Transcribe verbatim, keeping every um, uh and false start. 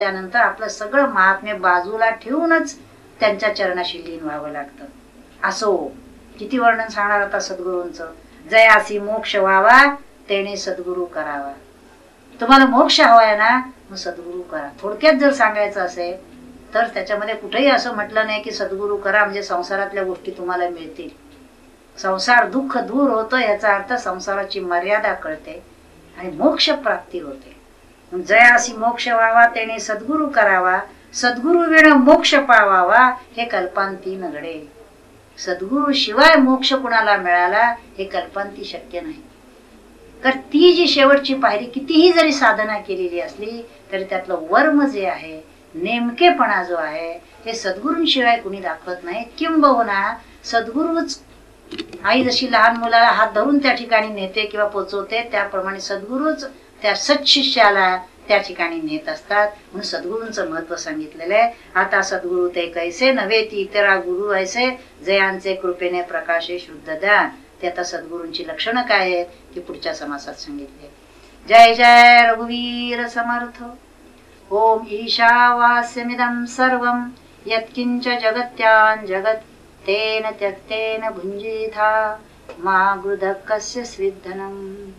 त्यानंतर आपलं सगळं महात्म्य बाजूला ठेवूनच त्यांच्या चरणाशी लीन व्हावं लागतं. असो किती वर्णन सांगणार आता सद्गुरूंचं. जयासी मोक्ष व्हावा तेने सद्गुरू करावा. तुम्हाला मोक्ष हवाय ना, मग सद्गुरू करा. थोडक्यात जर सांगायचं असेल तर त्याच्यामध्ये कुठेही असं म्हटलं नाही की सद्गुरू करा म्हणजे संसारातल्या गोष्टी तुम्हाला मिळतील. संसार दुःख दूर होतं याचा अर्थ संसाराची मर्यादा कळते आणि मोक्ष प्राप्ती होते. जयासी मोक्ष व्हावा त्याने सद्गुरू करावा, सद्गुरू विण मोक्ष पावावा हे कल्पांती नगडे. सद्गुरू शिवाय मोक्ष कुणाला मिळाला हे कल्पांती शक्य नाही. तर ती जी शेवटची पायरी कितीही जरी साधना केलेली असली तरी त्यातलं वर्म जे आहे, नेमकेपणा जो आहे, हे सद्गुरूंशिवाय कुणी दाखवत नाही. किंबहुना सद्गुरूच आई जशी लहान मुलाला हात धरून त्या ठिकाणी नेते किंवा पोचवते त्याप्रमाणे सद्गुरूच त्या सत्शिष्याला त्या ठिकाणी नेत असतात. म्हणून सद्गुरूंचं महत्व सांगितलेलं आहे. आता सद्गुरू ते कैसे नव्हे ती इतरा गुरु ऐसे जयांचे कृपेने प्रकाशे शुद्ध दान. ते आता सद्गुरूंची लक्षणं काय आहेत ती पुढच्या समासात सांगितले. जय जय रघुवीर समर्थ. ओम ईशावास्यमिदं सर्वं यत्किंच जगत्यां जगत् तेन त्यक्तेन भुञ्जीथा मा गृधः कस्य स्विद्धनम्.